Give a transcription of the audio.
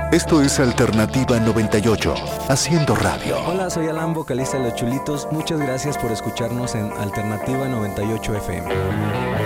Esto es Alternativa 98, haciendo radio. Hola, soy Alan, vocalista de Los Chulitos. Muchas gracias por escucharnos en Alternativa 98 FM.